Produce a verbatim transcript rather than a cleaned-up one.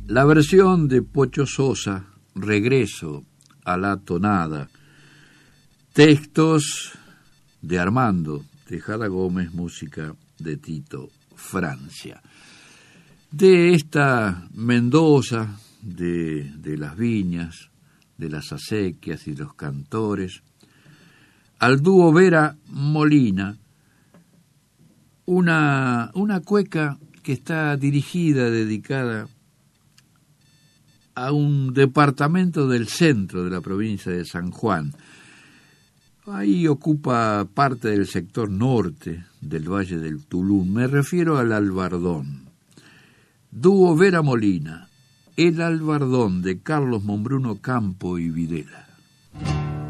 La versión de Pocho Sosa, Regreso a la tonada. Textos de Armando Tejada Gómez, música de Tito Francia. De esta Mendoza, de, de las viñas, de las acequias y los cantores, al dúo Vera Molina, una, una cueca que está dirigida, dedicada a un departamento del centro de la provincia de San Juan. Ahí ocupa parte del sector norte del Valle del Tulún. Me refiero al Albardón. Dúo Vera Molina, El Albardón, de Carlos Monbruno Campo y Videla.